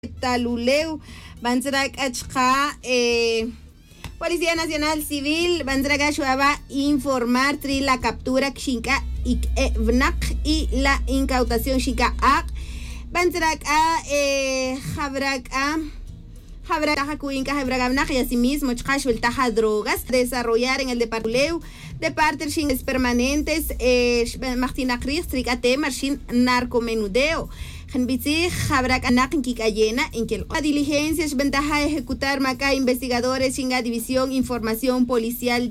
Taluleu, Banzrak Achka, Policía Nacional Civil, Banzraga Shuaba informar tri la captura Xinka Vnak y la incautación Xinka Ak, Banzraga Jabraga Hakuinka Jabragavnak y asimismo Chkashwel Taja Drogas, desarrollar en el departamento de partnerships permanentes, Martina Cris, Tricate, Marchin Narcomenudeo. Hanbitsi, Jabrak Anak en Kikayena, en que la diligencia es ventaja de ejecutar Maca investigadores en la división información policial